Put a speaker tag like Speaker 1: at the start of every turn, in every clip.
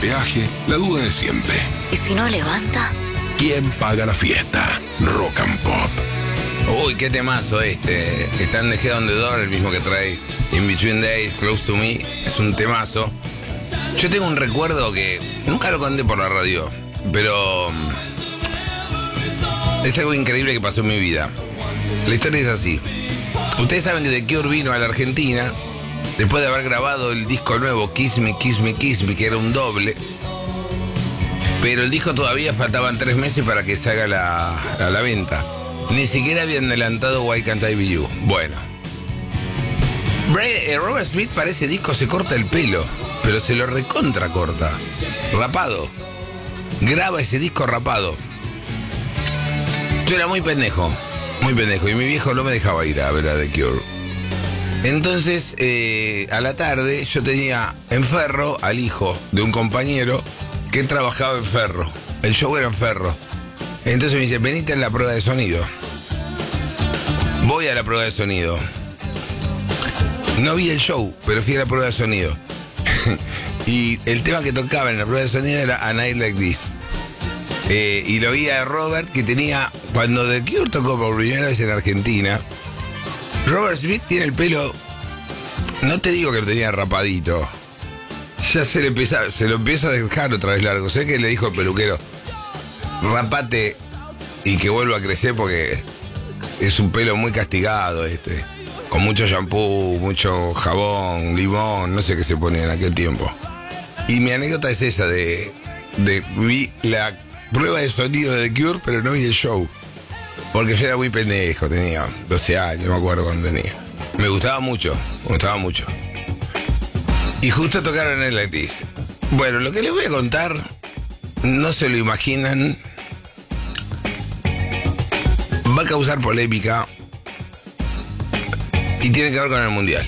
Speaker 1: peaje, la duda de siempre.
Speaker 2: ¿Y si no levanta?
Speaker 1: ¿Quién paga la fiesta? Rock and Pop.
Speaker 3: Uy, qué temazo este. Están de Head on the Door, el mismo que trae In Between Days, Close to Me. Es un temazo. Yo tengo un recuerdo que nunca lo conté por la radio, pero es algo increíble que pasó en mi vida. La historia es así. Ustedes saben que The Cure vino a la Argentina después de haber grabado el disco nuevo Kiss Me, Kiss Me, Kiss Me, que era un doble. Pero el disco todavía faltaban 3 meses para que se haga a la venta. Ni siquiera habían adelantado Why Can't I Be You. Bueno, Robert Smith para ese disco se corta el pelo, pero se lo recontra corta. Rapado. Graba ese disco rapado. Yo era muy pendejo, y mi viejo no me dejaba ir a ver a The Cure. Entonces, a la tarde yo tenía en Ferro al hijo de un compañero que trabajaba en Ferro. El show era en Ferro. Entonces me dice, venite en la prueba de sonido. Voy a la prueba de sonido. No vi el show, pero fui a la prueba de sonido. Y el tema que tocaba en la prueba de sonido era A Night Like This. Y lo vi a Robert, que tenía, cuando The Cure tocó por primera vez en Argentina, Robert Smith tiene el pelo, no te digo que lo tenía rapadito, ya se lo empieza a dejar otra vez largo. Sé que le dijo el peluquero, rapate y que vuelva a crecer porque es un pelo muy castigado con mucho shampoo, mucho jabón, limón, no sé qué se ponía en aquel tiempo. Y mi anécdota es esa de vi la prueba de sonido de The Cure, pero no vi el show. Porque yo era muy pendejo, tenía 12 años, no me acuerdo cuando tenía. Me gustaba mucho. Y justo tocaron el Like This. Bueno, lo que les voy a contar, no se lo imaginan. Va a causar polémica y tiene que ver con el Mundial.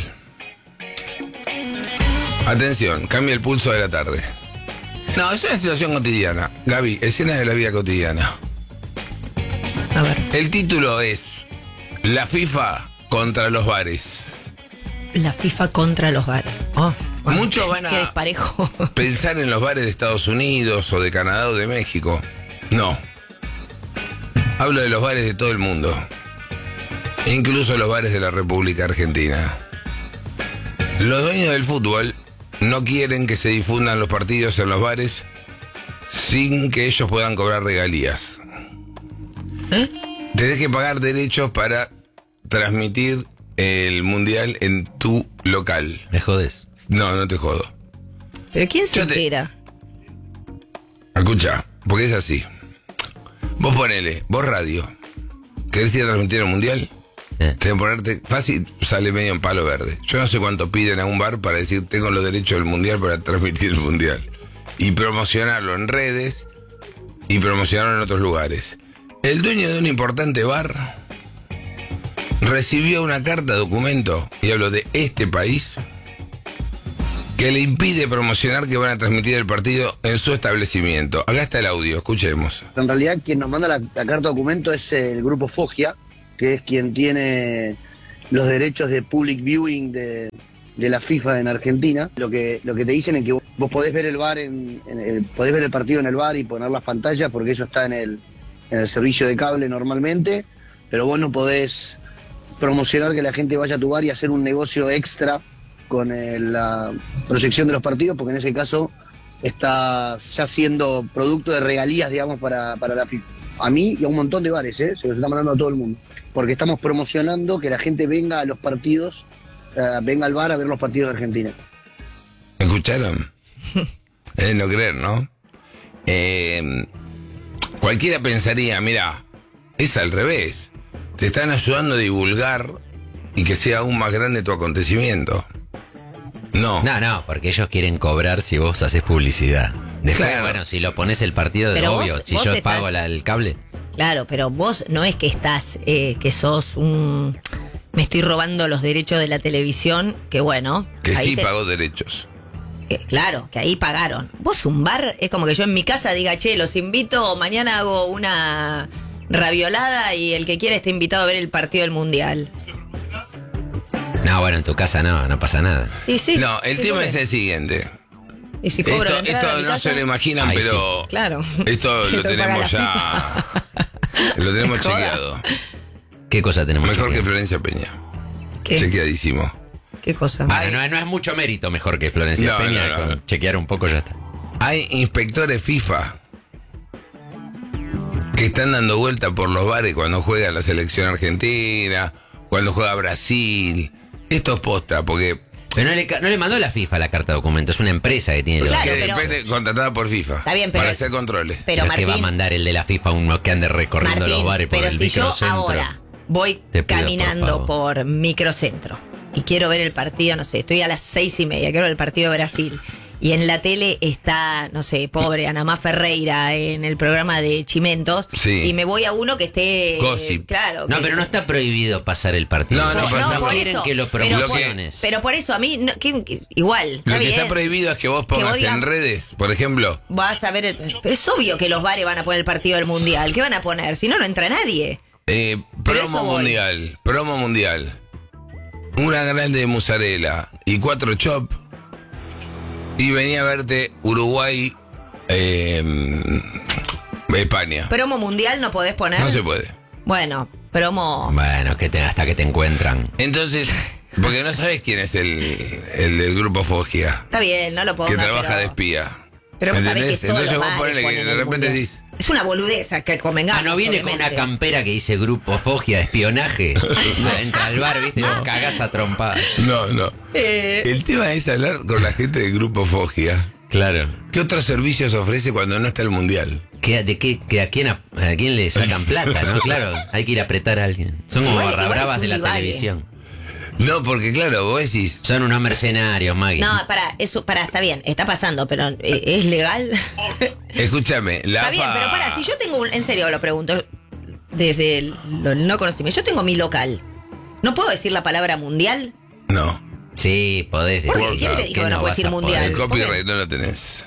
Speaker 3: Atención, cambia el pulso de la tarde. No, es una situación cotidiana. Gaby, escenas de la vida cotidiana.
Speaker 4: A ver.
Speaker 3: El título es La FIFA contra los bares.
Speaker 4: La FIFA contra los bares. Oh, bueno,
Speaker 3: muchos van
Speaker 4: qué
Speaker 3: a
Speaker 4: desparejo.
Speaker 3: pensar en los bares de Estados Unidos o de Canadá o de México. No. Hablo de los bares de todo el mundo. Incluso los bares de la República Argentina. Los dueños del fútbol no quieren que se difundan los partidos en los bares sin que ellos puedan cobrar regalías. Tenés que pagar derechos para transmitir el Mundial en tu local.
Speaker 5: ¿Me jodes?
Speaker 3: No, no te jodo.
Speaker 4: ¿Pero quién se entera?
Speaker 3: Escucha, porque es así. Vos ponele, vos radio, ¿querés ir a transmitir el Mundial?
Speaker 5: Sí.
Speaker 3: Tenés que ponerte fácil, sale medio en palo verde. Yo no sé cuánto piden a un bar para decir tengo los derechos del Mundial para transmitir el Mundial. Y promocionarlo en redes y promocionarlo en otros lugares. El dueño de un importante bar recibió una carta documento, y hablo de este país, que le impide promocionar que van a transmitir el partido en su establecimiento. Acá está el audio, escuchemos.
Speaker 6: En realidad quien nos manda la carta documento es el grupo Foggia, que es quien tiene los derechos de public viewing de la FIFA en Argentina. Lo que te dicen es que vos podés ver el bar podés ver el partido en el bar y poner las pantallas porque eso está en el servicio de cable normalmente, pero vos no podés promocionar que la gente vaya a tu bar y hacer un negocio extra con la proyección de los partidos, porque en ese caso está ya siendo producto de regalías, digamos, para la FIFA. A mí y a un montón de bares, se los está mandando a todo el mundo, porque estamos promocionando que la gente venga a los partidos, venga al bar a ver los partidos de Argentina.
Speaker 3: ¿Escucharon? Es no creer, ¿no? Cualquiera pensaría, mira, es al revés. Te están ayudando a divulgar y que sea aún más grande tu acontecimiento. No,
Speaker 5: porque ellos quieren cobrar si vos haces publicidad. Después,
Speaker 3: claro.
Speaker 5: Bueno, si lo pones el partido de
Speaker 4: Pero
Speaker 5: obvio,
Speaker 4: vos
Speaker 5: si yo
Speaker 4: estás...
Speaker 5: pago el cable.
Speaker 4: Claro, pero vos no es que estás, que sos un... Me estoy robando los derechos de la televisión, que bueno...
Speaker 3: que
Speaker 4: ahí
Speaker 3: sí pagó derechos.
Speaker 4: Claro, que ahí pagaron. Vos un bar, es como que yo en mi casa diga, che, los invito, mañana hago una raviolada y el que quiera está invitado a ver el partido del Mundial.
Speaker 5: No, bueno, en tu casa no pasa nada.
Speaker 4: Y sí,
Speaker 3: No, el tema es el siguiente.
Speaker 4: Y si cobro la entrada a
Speaker 3: Esto
Speaker 4: mi
Speaker 3: no
Speaker 4: casa,
Speaker 3: se lo imaginan,
Speaker 5: Ay,
Speaker 3: pero
Speaker 4: claro.
Speaker 3: esto lo
Speaker 4: Tengo que pagar
Speaker 3: tenemos
Speaker 4: la
Speaker 3: ya. Lo tenemos
Speaker 4: Joda.
Speaker 3: chequeado.
Speaker 5: ¿Qué cosa tenemos?
Speaker 3: Mejor que
Speaker 5: chequeado?
Speaker 3: Florencia Peña.
Speaker 4: ¿Qué?
Speaker 3: Chequeadísimo.
Speaker 4: ¿Qué cosa?
Speaker 3: Ay.
Speaker 5: No es mucho mérito mejor que Florencia
Speaker 3: No,
Speaker 5: Peña.
Speaker 3: no.
Speaker 5: Con chequear un poco ya está.
Speaker 3: Hay inspectores FIFA que están dando vuelta por los bares cuando juega la selección argentina, cuando juega Brasil. Esto es posta, porque
Speaker 5: Pero no le mandó la FIFA la carta de documento, es una empresa que tiene
Speaker 4: Claro,
Speaker 3: que
Speaker 4: pero-
Speaker 3: depende, contratada por FIFA.
Speaker 4: Está bien, pero
Speaker 3: para
Speaker 4: es-
Speaker 3: hacer controles.
Speaker 4: Pero
Speaker 5: es que
Speaker 4: Martín,
Speaker 5: va a mandar el de la FIFA uno que ande recorriendo
Speaker 4: Martín,
Speaker 5: los bares por
Speaker 4: pero
Speaker 5: el
Speaker 4: si yo
Speaker 5: microcentro.
Speaker 4: ahora voy
Speaker 5: Te pido,
Speaker 4: caminando
Speaker 5: por
Speaker 4: por,
Speaker 5: favor.
Speaker 4: microcentro y quiero ver el partido, no sé, estoy a las 6:30, quiero ver el partido de Brasil. Y en la tele está, no sé, pobre Anamá Ferreira en el programa de Chimentos.
Speaker 3: Sí.
Speaker 4: Y me voy a uno que esté.
Speaker 3: Gossip.
Speaker 4: Claro.
Speaker 5: No,
Speaker 4: que-
Speaker 5: pero no está prohibido pasar el partido.
Speaker 3: No, no, pero
Speaker 4: por
Speaker 5: quieren
Speaker 4: eso,
Speaker 5: que lo
Speaker 4: pero por-
Speaker 5: promociones.
Speaker 4: Pero por eso, a mí, igual.
Speaker 3: Lo que
Speaker 4: bien,
Speaker 3: está prohibido es que vos
Speaker 4: Que
Speaker 3: pongas
Speaker 4: vos digas-
Speaker 3: en redes, por ejemplo,
Speaker 4: Vas a ver el. Pero es obvio que los bares van a poner el partido del mundial. ¿Qué van a poner? Si no, no entra nadie. Pero
Speaker 3: promo
Speaker 4: eso voy.
Speaker 3: mundial, promo mundial. Una grande de mozzarella y 4 chop. Y venía a verte Uruguay, España.
Speaker 4: Promo mundial no podés poner.
Speaker 3: No se puede.
Speaker 4: Bueno, promo.
Speaker 5: Bueno, hasta que te encuentran.
Speaker 3: Entonces, porque no sabes quién es el del grupo Foggia,
Speaker 4: Está bien, no lo pongas.
Speaker 3: que trabaja
Speaker 4: pero,
Speaker 3: de espía.
Speaker 4: Pero vos sabés
Speaker 3: ¿Entendés?
Speaker 4: que todos
Speaker 3: Entonces
Speaker 4: los
Speaker 3: vos
Speaker 4: bares
Speaker 3: ponele que
Speaker 4: ponen
Speaker 3: de
Speaker 4: el
Speaker 3: repente
Speaker 4: mundial.
Speaker 3: decís,
Speaker 4: Es una boludeza que convengamos.
Speaker 5: No viene con una
Speaker 4: obviamente.
Speaker 5: campera que dice Grupo Foggia de espionaje. Entra al bar, viste, nos cagás a trompada.
Speaker 3: no.
Speaker 4: Eh.
Speaker 3: El tema es hablar con la gente del grupo Foggia.
Speaker 5: Claro.
Speaker 3: ¿Qué otros servicios ofrece cuando no está el mundial?
Speaker 5: ¿A quién le sacan plata, no? Claro, hay que ir a apretar a alguien. Son como
Speaker 4: Igual
Speaker 5: barra
Speaker 4: es
Speaker 5: bravas
Speaker 4: un
Speaker 5: de la
Speaker 4: divague.
Speaker 5: televisión.
Speaker 3: No, porque claro, vos decís,
Speaker 5: Son unos mercenarios, Maggie.
Speaker 4: No, está bien, está pasando, pero ¿es legal?
Speaker 3: escúchame, la
Speaker 4: Está bien,
Speaker 3: AFA
Speaker 4: pero para, si yo tengo en serio lo pregunto, desde el no conocimiento, yo tengo mi local. ¿No puedo decir la palabra mundial?
Speaker 3: No,
Speaker 5: Sí, podés
Speaker 4: ¿Por
Speaker 5: decir.
Speaker 4: qué? ¿Quién te dijo que no
Speaker 5: vas
Speaker 4: puedes decir
Speaker 5: a poder?
Speaker 4: mundial?
Speaker 3: el copyright no lo tenés.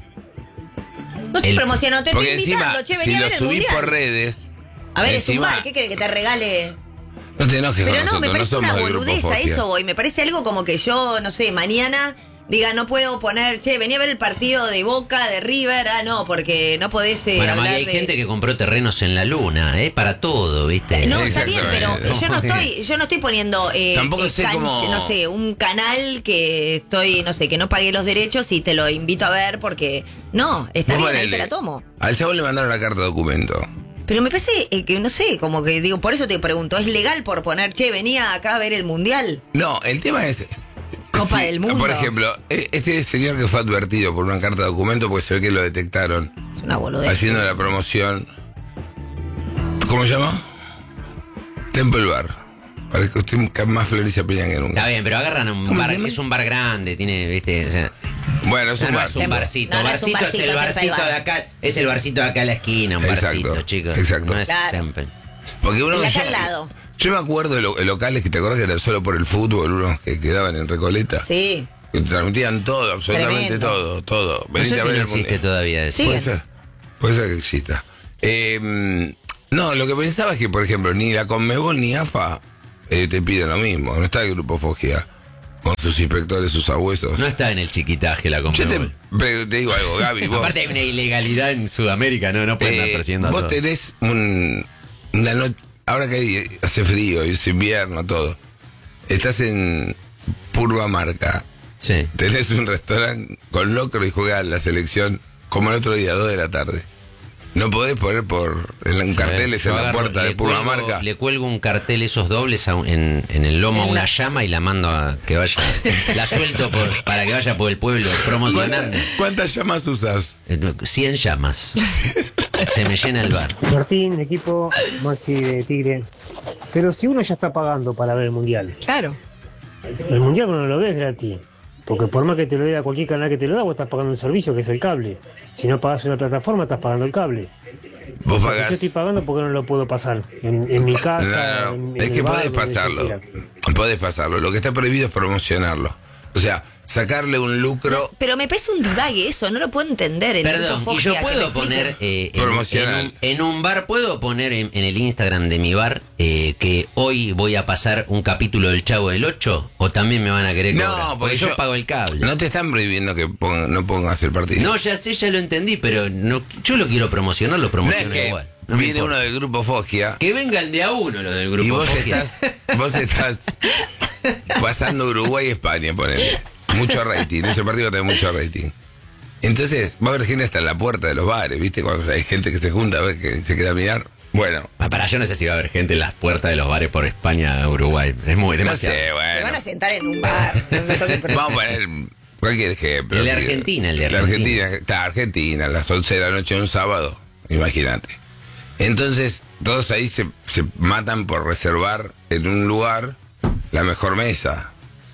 Speaker 4: No te
Speaker 5: El-
Speaker 4: promociono, te estoy
Speaker 3: Porque encima,
Speaker 4: invitando, che,
Speaker 3: si
Speaker 4: vení a
Speaker 3: lo
Speaker 4: ver el
Speaker 3: subís
Speaker 4: mundial.
Speaker 3: por redes,
Speaker 4: A ver, es un
Speaker 3: encima,
Speaker 4: bar, ¿qué querés que te regale?
Speaker 3: no te enojes
Speaker 4: Pero
Speaker 3: con
Speaker 4: no, me
Speaker 3: nosotros,
Speaker 4: parece
Speaker 3: no
Speaker 4: una
Speaker 3: somos del grupo
Speaker 4: boludeza,
Speaker 3: Foggia.
Speaker 4: eso voy. Me parece algo como que yo, no sé, mañana diga, no puedo poner, che, vení a ver el partido de Boca, de River. Ah, no, porque no podés
Speaker 5: Bueno,
Speaker 4: hablar
Speaker 5: Maggie, hay
Speaker 4: de...
Speaker 5: gente que compró terrenos en la luna, para todo, ¿viste?
Speaker 4: No, está bien, pero
Speaker 3: Exactamente.
Speaker 4: yo no estoy poniendo
Speaker 3: Tampoco sé cómo-
Speaker 4: no sé, un canal que estoy, no sé, que no pagué los derechos y te lo invito a ver porque no, está
Speaker 3: Vos
Speaker 4: bien, ahí
Speaker 3: ponele,
Speaker 4: te la tomo.
Speaker 3: al chavo le mandaron la carta de documento.
Speaker 4: Pero me parece que, no sé, como que digo, por eso te pregunto, ¿es legal por poner, che, venía acá a ver el mundial?
Speaker 3: No, el tema es...
Speaker 4: Copa del Mundo.
Speaker 3: Por ejemplo, este señor que fue advertido por una carta de documento porque se ve que lo detectaron
Speaker 4: Es una boludez.
Speaker 3: haciendo la promoción. ¿Cómo se llama? Temple Bar. Parece que estoy más Florencia Peña que
Speaker 5: Está
Speaker 3: nunca.
Speaker 5: bien, pero agarran un
Speaker 3: ¿Cómo
Speaker 5: bar,
Speaker 3: se llama?
Speaker 5: es un bar grande, tiene, ¿viste? O sea,
Speaker 3: Bueno, es un
Speaker 5: no
Speaker 3: bar.
Speaker 5: es un barcito.
Speaker 4: No, no es un
Speaker 5: barcito es el
Speaker 4: barcito,
Speaker 5: barcito de acá, es el barcito de acá a la esquina, un
Speaker 3: Exacto,
Speaker 5: barcito, chicos.
Speaker 3: exacto.
Speaker 5: No es
Speaker 4: Claro.
Speaker 5: Temple.
Speaker 3: Porque uno
Speaker 4: El de acá
Speaker 3: yo,
Speaker 4: al lado.
Speaker 3: yo me acuerdo de locales que te acuerdas que era solo por el fútbol, unos que quedaban en Recoleta.
Speaker 4: Sí.
Speaker 3: Que transmitían todo, absolutamente
Speaker 4: Tremendo.
Speaker 3: todo.
Speaker 5: No
Speaker 3: Venite
Speaker 5: sé
Speaker 3: a
Speaker 5: si
Speaker 3: ver
Speaker 5: no
Speaker 3: el
Speaker 5: existe
Speaker 3: mundial.
Speaker 5: todavía eso.
Speaker 4: Sí.
Speaker 3: Puede ser que exista. No, lo que pensaba es que, por ejemplo, ni la Conmebol ni AFA te piden lo mismo. No está el grupo Foggia con sus inspectores, sus abuesos.
Speaker 5: No está en el chiquitaje la
Speaker 3: Yo te
Speaker 5: Conmebol.
Speaker 3: digo algo, Gaby. Vos,
Speaker 5: Aparte hay una ilegalidad en Sudamérica, no pueden estar persiguiendo a
Speaker 3: vos
Speaker 5: todos.
Speaker 3: tenés una noche. Ahora que hace frío y es invierno, todo. Estás en Purmamarca.
Speaker 5: Sí.
Speaker 3: Tenés un restaurante con locro y juega la selección como el otro día, 2 de la tarde. No podés poner en carteles
Speaker 5: Yo
Speaker 3: en la
Speaker 5: agarro,
Speaker 3: puerta de Purmamarca.
Speaker 5: le cuelgo un cartel esos dobles en el lomo a una llama y la mando a que vaya. La suelto para que vaya por el pueblo promocionando.
Speaker 3: ¿Cuántas llamas usás?
Speaker 5: 100 llamas. Se me llena el bar.
Speaker 2: Martín, equipo, Maxi de Tigre. Pero si uno ya está pagando para ver el mundial,
Speaker 4: Claro.
Speaker 2: el mundial uno no lo ves gratis. Porque por más que te lo dé a cualquier canal que te lo da, vos estás pagando un servicio que es el cable. Si no pagas una plataforma, estás pagando el cable.
Speaker 3: Vos
Speaker 2: Si yo
Speaker 3: pagás.
Speaker 2: estoy pagando porque no lo puedo pasar. En mi casa.
Speaker 3: No.
Speaker 2: en
Speaker 3: Es
Speaker 2: el
Speaker 3: que
Speaker 2: bar,
Speaker 3: podés
Speaker 2: donde se
Speaker 3: pasarlo.
Speaker 2: quiera.
Speaker 3: Podés pasarlo. Lo que está prohibido es promocionarlo. O O sea, sacarle un lucro
Speaker 4: Pero me parece un divague eso, no lo puedo entender. El
Speaker 5: Perdón,
Speaker 4: grupo
Speaker 5: y yo
Speaker 4: Foggia,
Speaker 5: puedo
Speaker 4: que me
Speaker 5: poner
Speaker 4: explique.
Speaker 3: Promocional.
Speaker 5: en un bar, puedo poner en el Instagram de mi bar que hoy voy a pasar un capítulo del Chavo del 8, o también me van a querer cobrar.
Speaker 3: No,
Speaker 5: Porque yo pago el cable.
Speaker 3: No te están prohibiendo que no pongas el partido.
Speaker 5: No, ya sé, ya lo entendí, pero no, yo lo quiero promocionar, lo
Speaker 3: No es
Speaker 5: promociono
Speaker 3: que
Speaker 5: igual. No me
Speaker 3: viene
Speaker 5: importa.
Speaker 3: uno del grupo Foggia
Speaker 5: Que venga el de a uno, los del grupo
Speaker 3: y vos
Speaker 5: Foggia.
Speaker 3: estás pasando Uruguay y España, ponele. Mucho rating, ese partido tiene mucho rating. Entonces, va a haber gente hasta en la puerta de los bares, ¿viste? Cuando hay gente que se junta a ver que se queda a mirar. Bueno,
Speaker 5: Para yo no sé si va a haber gente en las puertas de los bares por España, Uruguay. Es muy
Speaker 3: no
Speaker 5: demasiado.
Speaker 3: sé,
Speaker 4: Se van
Speaker 3: bueno.
Speaker 4: a sentar en un bar. No me toquen por-
Speaker 3: Vamos a poner cualquier ejemplo.
Speaker 5: El de Argentina, el de
Speaker 3: La
Speaker 5: Argentina.
Speaker 3: Está Argentina, a las 11 de la noche de un sábado, imagínate. Entonces, todos ahí se matan por reservar en un lugar la mejor mesa,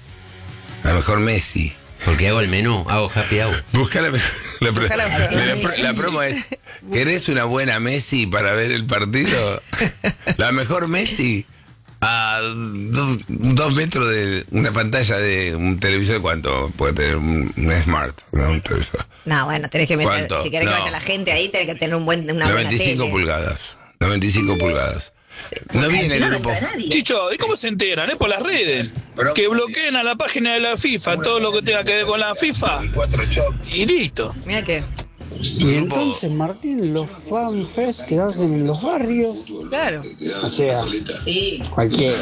Speaker 3: la mejor Messi.
Speaker 5: Porque hago el menú, hago happy hour.
Speaker 3: Busca la
Speaker 4: Busca la mejor Messi.
Speaker 3: la promo es, ¿querés una buena Messi para ver el partido? La mejor Messi a 2 metros de una pantalla de un televisor. ¿Cuánto puede tener un Smart? No, un televisor.
Speaker 4: No, bueno, tenés que meter.
Speaker 3: ¿Cuánto?
Speaker 4: Si querés que
Speaker 3: No.
Speaker 4: vaya la gente ahí, tenés que tener una buena
Speaker 3: 95
Speaker 4: tele.
Speaker 3: pulgadas. 95 pulgadas. No viene el grupo.
Speaker 7: Chicho, ¿y cómo se enteran? Es por las redes. Que bloqueen a la página de la FIFA todo lo que tenga que ver con la FIFA. Y listo.
Speaker 4: Mira que.
Speaker 8: Y entonces, Martín, los fanfest que hacen en los barrios,
Speaker 4: Claro.
Speaker 8: o sea, cualquiera.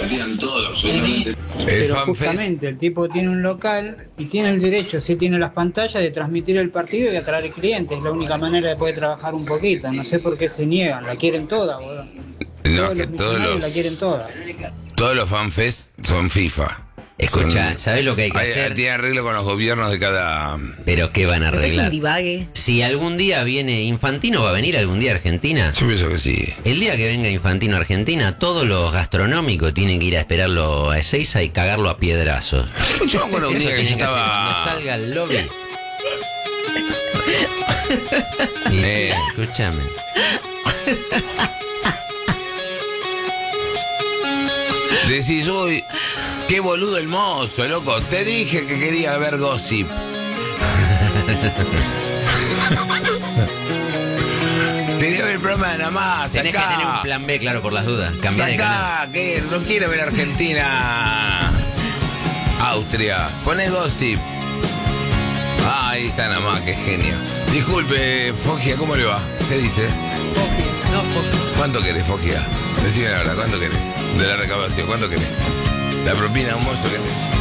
Speaker 3: El
Speaker 9: Pero
Speaker 3: FanFest.
Speaker 9: justamente el tipo tiene un local y tiene el derecho, sí tiene las pantallas, de transmitir el partido y atraer clientes. Es la única manera de poder trabajar un poquito. No sé por qué se niegan, la quieren toda, boludo.
Speaker 3: No,
Speaker 9: Todos
Speaker 3: que
Speaker 9: los millonarios la quieren toda.
Speaker 3: todos los fanfest son FIFA.
Speaker 5: Escucha,
Speaker 3: Son-
Speaker 5: ¿sabés lo que hay que hacer?
Speaker 3: Tiene arreglo con los gobiernos de cada.
Speaker 5: Pero ¿qué van a
Speaker 4: Es un
Speaker 5: arreglar?
Speaker 4: divague.
Speaker 5: Si algún día viene Infantino, ¿va a venir algún día a Argentina?
Speaker 3: Yo pienso que sí.
Speaker 5: El día que venga Infantino a Argentina, todos los gastronómicos tienen que ir a esperarlo a Ezeiza y cagarlo a piedrazos.
Speaker 3: Yo me acuerdo un
Speaker 5: Eso
Speaker 3: día que yo
Speaker 5: tienen que hacer cuando
Speaker 3: estaba.
Speaker 5: salga al lobby. Y sí, escúchame.
Speaker 3: Decís, uy, qué boludo el mozo, loco. Te dije que quería ver Gossip. Quería ver el programa de nada más.
Speaker 5: Tenés que tener un plan B, claro, por las dudas. Cambiar de canal.
Speaker 3: Sacá, que no quiero ver Argentina. Austria. Poné Gossip. Ah, ahí está nada más, qué genio. Disculpe, Foggia, ¿cómo le va? ¿Qué dice? ¿Cuánto querés, Foggia? Decime la verdad, ¿cuánto querés? De la recaudación, ¿cuánto querés? La propina a un mozo, ¿querés?